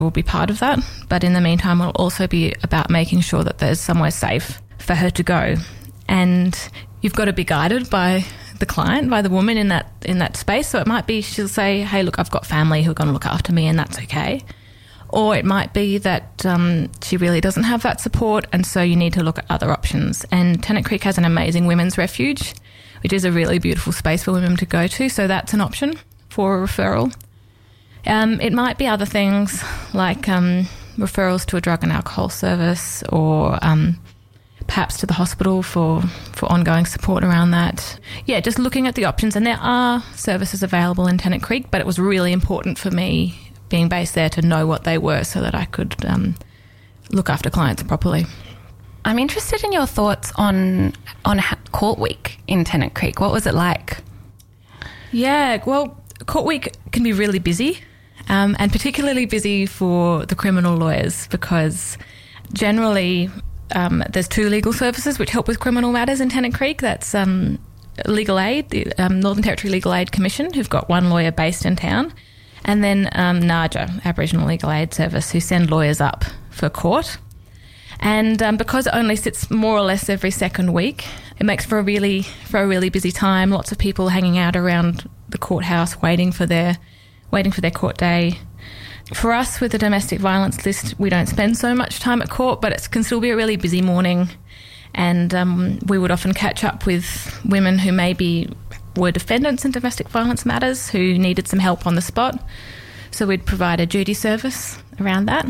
will be part of that. But in the meantime, it'll also be about making sure that there's somewhere safe for her to go. And you've got to be guided by the client, by the woman in that space. So it might be she'll say, hey, look, I've got family who are going to look after me, and that's okay. Or it might be that she really doesn't have that support, and so you need to look at other options. And Tennant Creek has an amazing women's refuge, which is a really beautiful space for women to go to. So that's an option for a referral. It might be other things like referrals to a drug and alcohol service, or perhaps to the hospital for ongoing support around that. Yeah, just looking at the options. And there are services available in Tennant Creek, but it was really important for me, being based there, to know what they were so that I could look after clients properly. I'm interested in your thoughts on Court Week in Tennant Creek. What was it like? Yeah, well, Court Week can be really busy, and particularly busy for the criminal lawyers, because generally there's two legal services which help with criminal matters in Tennant Creek. That's Legal Aid, the Northern Territory Legal Aid Commission, who've got one lawyer based in town, and then NARJA, Aboriginal Legal Aid Service, who send lawyers up for court. And because it only sits more or less every second week, it makes for a really busy time. Lots of people hanging out around the courthouse waiting for their court day. For us, with the domestic violence list, we don't spend so much time at court, but it can still be a really busy morning. And we would often catch up with women who maybe were defendants in domestic violence matters who needed some help on the spot. So we'd provide a duty service around that.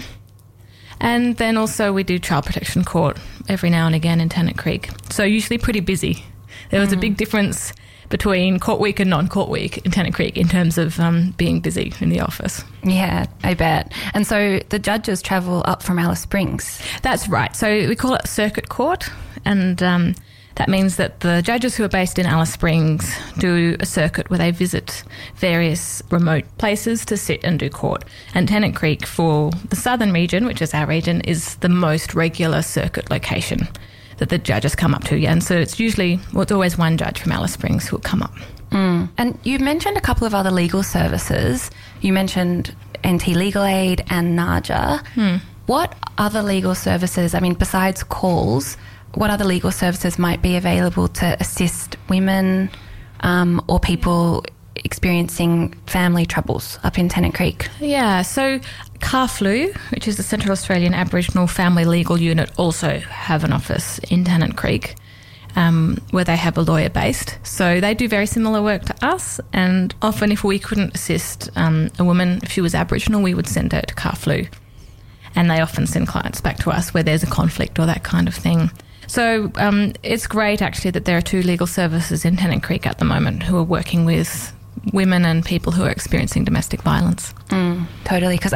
And then also we do child protection court every now and again in Tennant Creek. So usually pretty busy. There was a big difference between Court Week and non-Court Week in Tennant Creek in terms of being busy in the office. Yeah, I bet. And so the judges travel up from Alice Springs? That's right. So we call it circuit court, and that means that the judges who are based in Alice Springs do a circuit where they visit various remote places to sit and do court. And Tennant Creek, for the southern region, which is our region, is the most regular circuit location that the judges come up to. Yeah. And so it's always one judge from Alice Springs who will come up. And you mentioned a couple of other legal services. You mentioned NT Legal Aid and NARJA. What other legal services, besides calls, what other legal services might be available to assist women or people experiencing family troubles up in Tennant Creek? Yeah, so CARFLU, which is the Central Australian Aboriginal Family Legal Unit, also have an office in Tennant Creek where they have a lawyer based. So they do very similar work to us, and often if we couldn't assist a woman, if she was Aboriginal, we would send her to CARFLU. And they often send clients back to us where there's a conflict or that kind of thing. So it's great, actually, that there are two legal services in Tennant Creek at the moment who are working with women and people who are experiencing domestic violence. Totally, because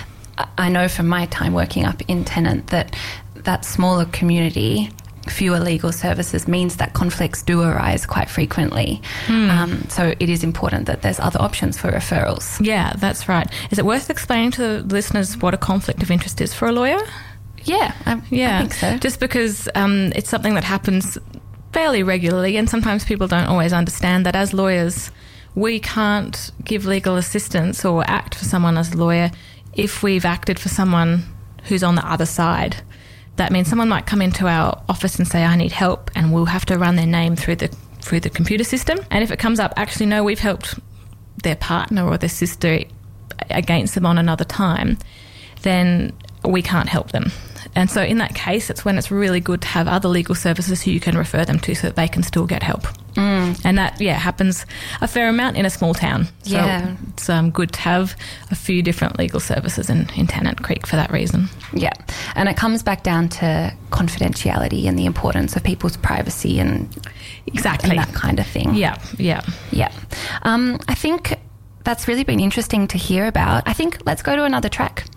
I know from my time working up in Tennant that smaller community, fewer legal services, means that conflicts do arise quite frequently. So it is important that there's other options for referrals. Yeah, that's right. Is it worth explaining to the listeners what a conflict of interest is for a lawyer? Yeah, I think so. Just because it's something that happens fairly regularly, and sometimes people don't always understand that as lawyers we can't give legal assistance or act for someone as a lawyer if we've acted for someone who's on the other side. That means someone might come into our office and say, I need help, and we'll have to run their name through the computer system. And if it comes up, actually, no, we've helped their partner or their sister against them on another time, then we can't help them. And so in that case, it's when it's really good to have other legal services who you can refer them to so that they can still get help. And that, happens a fair amount in a small town. So it's good to have a few different legal services in Tennant Creek for that reason. Yeah. And it comes back down to confidentiality and the importance of people's privacy and that kind of thing. Yeah. I think that's really been interesting to hear about. I think let's go to another track.